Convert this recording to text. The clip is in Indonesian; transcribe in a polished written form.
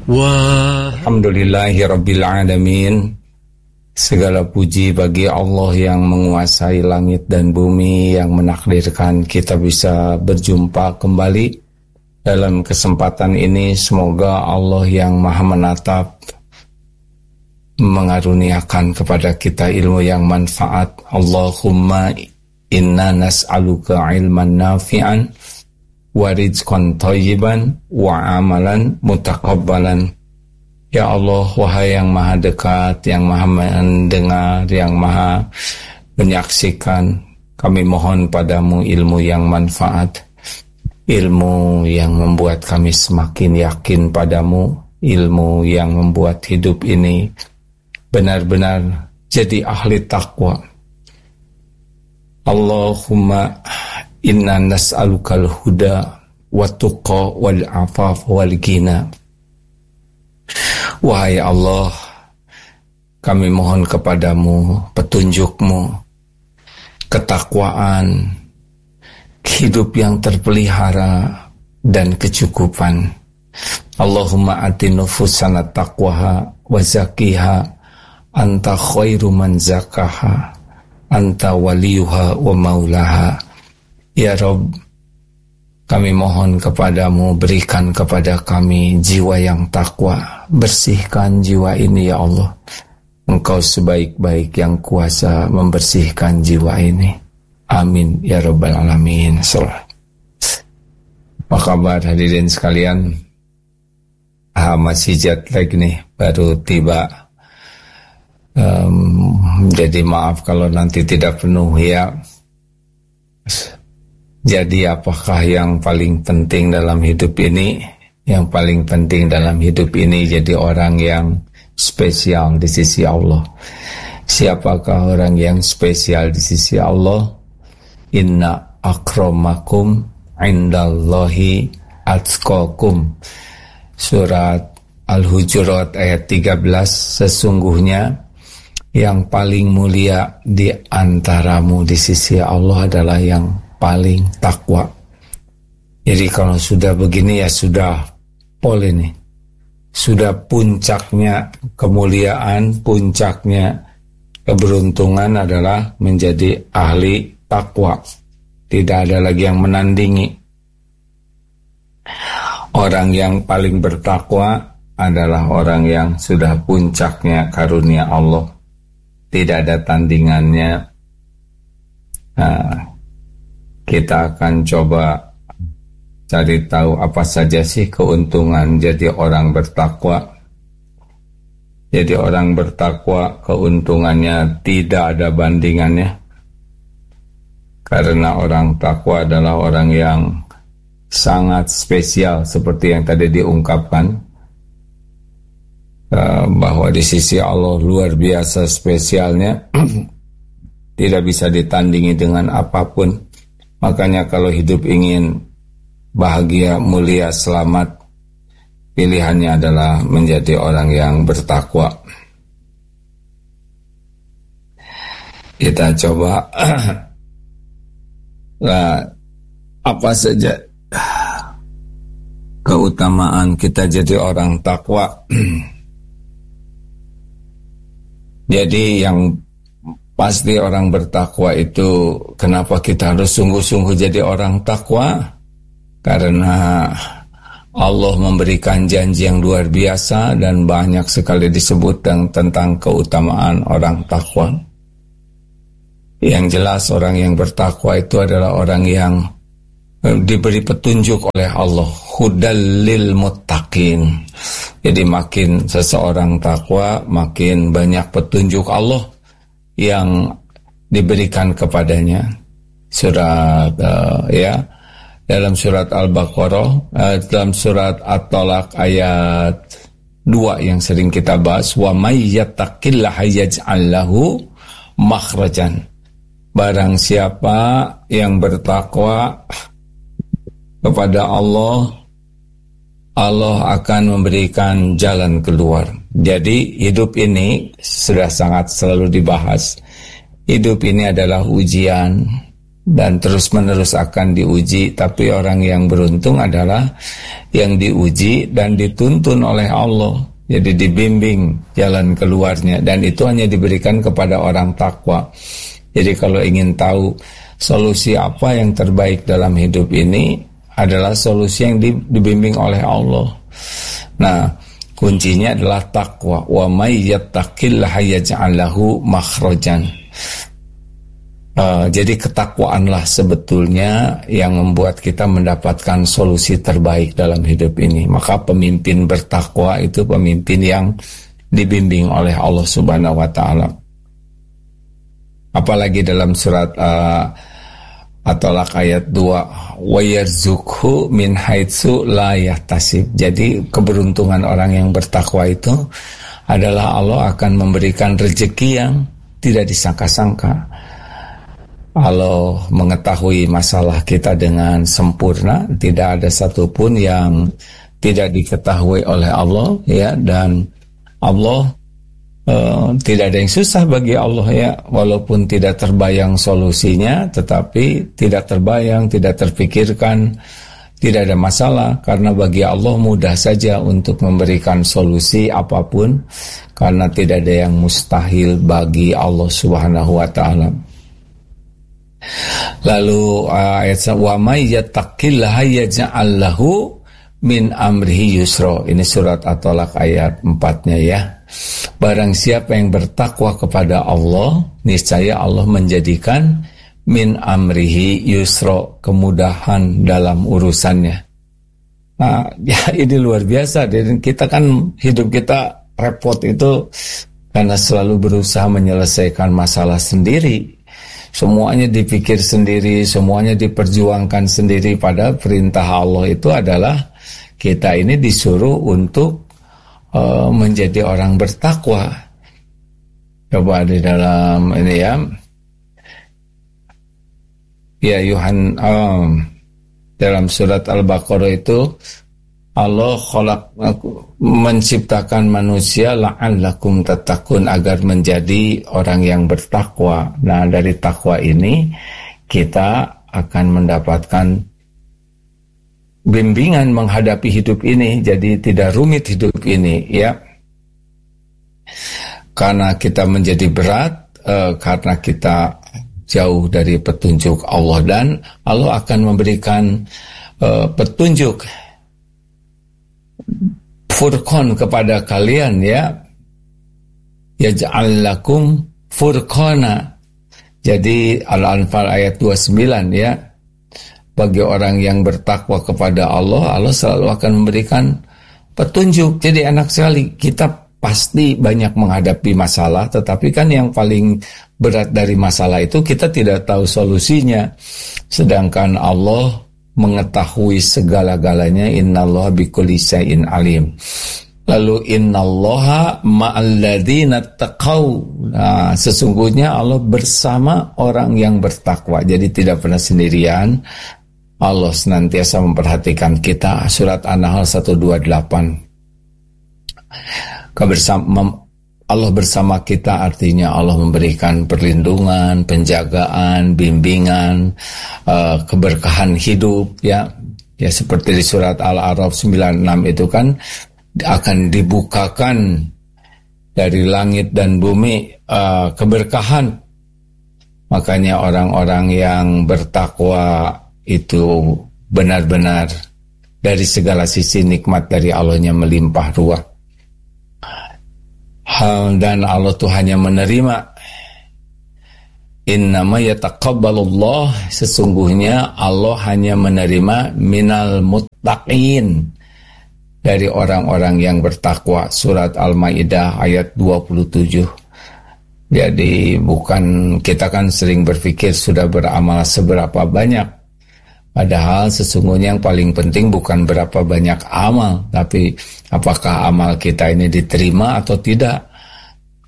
Alhamdulillahirabbil alamin. Segala puji bagi Allah yang menguasai langit dan bumi, yang menakdirkan kita bisa berjumpa kembali dalam kesempatan ini. Semoga Allah yang Maha Menatap mengaruniakan kepada kita ilmu yang manfaat. Allahumma inna nas'aluka ilman nafi'an wa rizqan thayyiban wa amalan mutakabbalan. Ya Allah, wahai yang maha dekat, yang maha mendengar, yang maha menyaksikan, kami mohon padamu ilmu yang manfaat, ilmu yang membuat kami semakin yakin padamu, ilmu yang membuat hidup ini benar-benar jadi ahli takwa. Allahumma inna nas'alukal huda wa tuqa wal afaf wal ghina. Wahai Allah, kami mohon kepadamu petunjukmu, ketakwaan, hidup yang terpelihara, dan kecukupan. Allahumma ati nufusana taqwaha wa zakiha, anta khairu man zakaha, anta waliyuha wa maulaha. Ya Rabb, kami mohon kepadamu, berikan kepada kami jiwa yang takwa. Bersihkan jiwa ini ya Allah. Engkau sebaik-baik yang kuasa membersihkan jiwa ini. Amin ya Rabbal Alamin. Apa kabar hadirin sekalian? Masih jet lag nih, baru tiba. Jadi maaf kalau nanti tidak penuh ya. Jadi apakah yang paling penting dalam hidup ini? Yang paling penting dalam hidup ini jadi orang yang spesial di sisi Allah. Siapakah orang yang spesial di sisi Allah? Inna akramakum indallahi atqakum. Surat Al-Hujurat ayat 13. Sesungguhnya yang paling mulia di antaramu di sisi Allah adalah yang paling takwa. Jadi kalau sudah begini ya sudah pol ini. Sudah puncaknya kemuliaan, puncaknya keberuntungan adalah menjadi ahli takwa. Tidak ada lagi yang menandingi. Orang yang paling bertakwa adalah orang yang sudah puncaknya karunia Allah. Tidak ada tandingannya. Kita akan coba cari tahu apa saja sih keuntungan jadi orang bertakwa. Jadi orang bertakwa keuntungannya tidak ada bandingannya. Karena orang takwa adalah orang yang sangat spesial seperti yang tadi diungkapkan. Bahwa di sisi Allah luar biasa spesialnya. Tidak bisa ditandingi dengan apapun. Makanya kalau hidup ingin bahagia, mulia, selamat, pilihannya adalah menjadi orang yang bertakwa. Kita coba apa saja keutamaan kita jadi orang takwa. Jadi yang pasti orang bertakwa itu, kenapa kita harus sungguh-sungguh jadi orang takwa? Karena Allah memberikan janji yang luar biasa dan banyak sekali disebut tentang keutamaan orang takwa. Yang jelas orang yang bertakwa itu adalah orang yang diberi petunjuk oleh Allah. Hudal lil muttaqin. Jadi makin seseorang takwa, makin banyak petunjuk Allah yang diberikan kepadanya. Surat dalam surat Al-Baqarah, dalam surat At-Talaq ayat 2 yang sering kita bahas, wa may yattaqillaha yaj'al lahu makhrajan. Barang siapa yang bertakwa kepada Allah, Allah akan memberikan jalan keluar. Jadi hidup ini sudah sangat selalu dibahas. Hidup ini adalah ujian. dan terus-menerus akan diuji. Tapi orang yang beruntung adalah yang diuji dan dituntun oleh Allah, jadi dibimbing jalan keluarnya, dan itu hanya diberikan kepada orang takwa. Jadi kalau ingin tahu solusi apa yang terbaik dalam hidup ini, adalah solusi yang dibimbing oleh Allah. Nah, kuncinya adalah takwa. Wa may yattaqillaha yaj'al lahu makhrajan. Jadi ketakwaanlah sebetulnya yang membuat kita mendapatkan solusi terbaik dalam hidup ini. Maka pemimpin bertakwa itu pemimpin yang dibimbing oleh Allah Subhanahu wa taala. Apalagi dalam surat At-Talaq ayat 2, wa yarzuqhu min haitsu la yahtasib. Jadi keberuntungan orang yang bertakwa itu adalah Allah akan memberikan rezeki yang tidak disangka-sangka. Allah mengetahui masalah kita dengan sempurna, tidak ada satupun yang tidak diketahui oleh Allah, ya, dan Allah tidak ada yang susah bagi Allah, ya, walaupun tidak terbayang solusinya, tetapi tidak terbayang, tidak terpikirkan, tidak ada masalah, karena bagi Allah mudah saja untuk memberikan solusi apapun, karena tidak ada yang mustahil bagi Allah Subhanahu wa taala. Lalu ayat wa may yattaqillaha yaj'al lahu min amrihi yusra. Ini surat At-Talaq ayat 4-nya, ya. Barang siapa yang bertakwa kepada Allah, niscaya Allah menjadikan min amrihi yusra, kemudahan dalam urusannya. Nah, ya, ini luar biasa. Dan kita kan hidup kita repot itu karena selalu berusaha menyelesaikan masalah sendiri. Semuanya dipikir sendiri, semuanya diperjuangkan sendiri. Pada perintah Allah itu adalah kita ini disuruh untuk menjadi orang bertakwa. Coba di dalam ini, ya, ya dalam surat Al-Baqarah itu Allah menciptakan manusia la'allakum tattaqun, agar menjadi orang yang bertakwa. Nah, dari takwa ini kita akan mendapatkan bimbingan menghadapi hidup ini, jadi tidak rumit hidup ini, ya. Karena kita menjadi berat, karena kita jauh dari petunjuk Allah, dan Allah akan memberikan petunjuk furqan kepada kalian, ya, yaj'al lakum furqana. Jadi Al-Anfal ayat 29, ya, bagi orang yang bertakwa kepada Allah, Allah selalu akan memberikan petunjuk. Jadi enak sekali, kita pasti banyak menghadapi masalah, tetapi kan yang paling berat dari masalah itu kita tidak tahu solusinya, sedangkan Allah mengetahui segala-galanya. Innallaha bikulli syai'in alim. Lalu innallaha ma'alladzina taqaw. Nah, sesungguhnya Allah bersama orang yang bertakwa. Jadi tidak pernah sendirian. Allah senantiasa memperhatikan kita. Surat An-Nahl 128. Allah bersama kita artinya Allah memberikan perlindungan, penjagaan, bimbingan, keberkahan hidup, ya. Ya, seperti di surat Al-A'raf 96 itu kan akan dibukakan dari langit dan bumi keberkahan. Makanya orang-orang yang bertakwa itu benar-benar dari segala sisi nikmat dari Allahnya melimpah ruah. Dan Allah tuh hanya menerima. Innama yataqabbalullah, sesungguhnya Allah hanya menerima minal muttaqin, dari orang-orang yang bertakwa. Surat Al-Maidah ayat 27. Jadi bukan, kita kan sering berpikir sudah beramal seberapa banyak, padahal sesungguhnya yang paling penting bukan berapa banyak amal, tapi apakah amal kita ini diterima atau tidak.